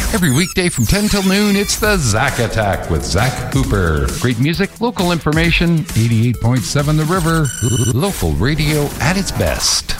Every weekday from 10 till noon, it's the Zack Attack with Zach Cooper. Great music, local information, 88.7 The River, local radio at its best.